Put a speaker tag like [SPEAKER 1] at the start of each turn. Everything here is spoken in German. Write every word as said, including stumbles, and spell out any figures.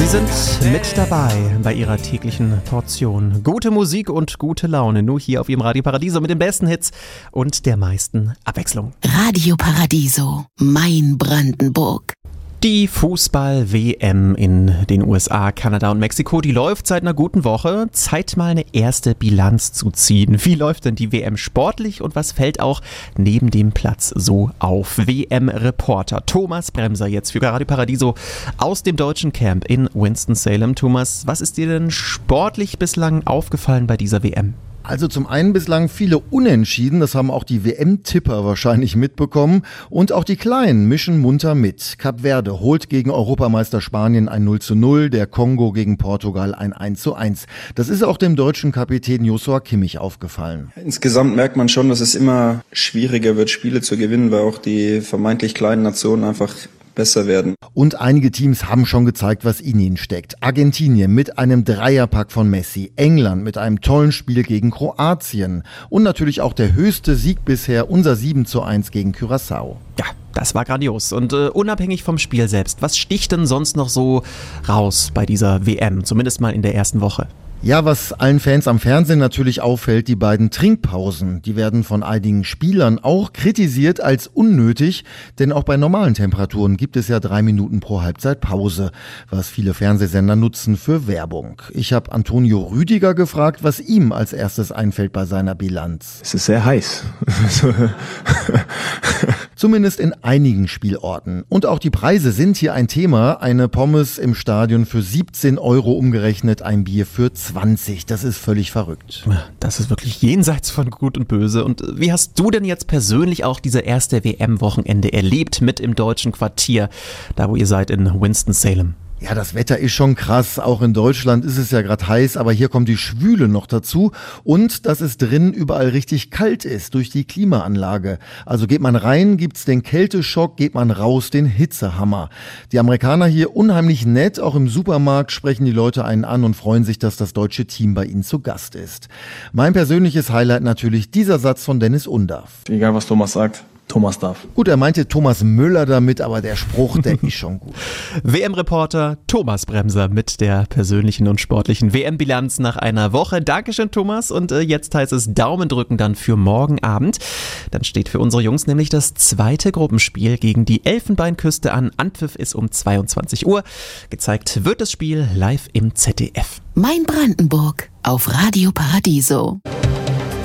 [SPEAKER 1] Sie sind mit dabei bei Ihrer täglichen Portion gute Musik und gute Laune. Nur hier auf Ihrem Radio Paradiso mit den besten Hits und der meisten Abwechslung.
[SPEAKER 2] Radio Paradiso, mein Brandenburg.
[SPEAKER 1] Die Fußball-W M in den U S A, Kanada und Mexiko, die läuft seit einer guten Woche. Zeit mal eine erste Bilanz zu ziehen. Wie läuft denn die W M sportlich und was fällt auch neben dem Platz so auf? W M-Reporter Thomas Bremser jetzt für Radio Paradiso aus dem deutschen Camp in Winston-Salem. Thomas, was ist dir denn sportlich bislang aufgefallen bei dieser W M?
[SPEAKER 3] Also zum einen bislang viele Unentschieden, das haben auch die W M-Tipper wahrscheinlich mitbekommen. Und auch die Kleinen mischen munter mit. Kap Verde holt gegen Europameister Spanien ein null zu null, der Kongo gegen Portugal ein eins zu eins. Das ist auch dem deutschen Kapitän Joshua Kimmich aufgefallen.
[SPEAKER 4] Insgesamt merkt man schon, dass es immer schwieriger wird, Spiele zu gewinnen, weil auch die vermeintlich kleinen Nationen einfach besser werden.
[SPEAKER 3] Und einige Teams haben schon gezeigt, was in ihnen steckt. Argentinien mit einem Dreierpack von Messi, England mit einem tollen Spiel gegen Kroatien und natürlich auch der höchste Sieg bisher, unser sieben zu eins gegen Curaçao.
[SPEAKER 1] Ja, das war grandios. Und äh, unabhängig vom Spiel selbst, was sticht denn sonst noch so raus bei dieser W M, zumindest mal in der ersten Woche?
[SPEAKER 3] Ja, was allen Fans am Fernsehen natürlich auffällt, die beiden Trinkpausen. Die werden von einigen Spielern auch kritisiert als unnötig, denn auch bei normalen Temperaturen gibt es ja drei Minuten pro Halbzeit Pause, was viele Fernsehsender nutzen für Werbung. Ich habe Antonio Rüdiger gefragt, was ihm als erstes einfällt bei seiner Bilanz.
[SPEAKER 5] Es ist sehr heiß.
[SPEAKER 3] Zumindest in einigen Spielorten. Und auch die Preise sind hier ein Thema. Eine Pommes im Stadion für siebzehn Euro umgerechnet, ein Bier für zwanzig. Das ist völlig verrückt.
[SPEAKER 1] Das ist wirklich jenseits von Gut und Böse. Und wie hast du denn jetzt persönlich auch diese erste W M-Wochenende erlebt mit im deutschen Quartier, da wo ihr seid in Winston-Salem?
[SPEAKER 3] Ja, das Wetter ist schon krass. Auch in Deutschland ist es ja gerade heiß, aber hier kommt die Schwüle noch dazu. Und dass es drin überall richtig kalt ist durch die Klimaanlage. Also geht man rein, gibt's den Kälteschock, geht man raus, den Hitzehammer. Die Amerikaner hier unheimlich nett. Auch im Supermarkt sprechen die Leute einen an und freuen sich, dass das deutsche Team bei ihnen zu Gast ist. Mein persönliches Highlight natürlich dieser Satz von Dennis Undaff.
[SPEAKER 5] Egal, was Thomas sagt. Thomas darf.
[SPEAKER 3] Gut, er meinte Thomas Müller damit, aber der Spruch, der ist schon gut.
[SPEAKER 1] W M-Reporter Thomas Bremser mit der persönlichen und sportlichen W M-Bilanz nach einer Woche. Dankeschön, Thomas. Und äh, jetzt heißt es Daumen drücken dann für morgen Abend. Dann steht für unsere Jungs nämlich das zweite Gruppenspiel gegen die Elfenbeinküste an. Anpfiff ist um zweiundzwanzig Uhr. Gezeigt wird das Spiel live im Z D F.
[SPEAKER 2] Mein Brandenburg auf Radio Paradiso.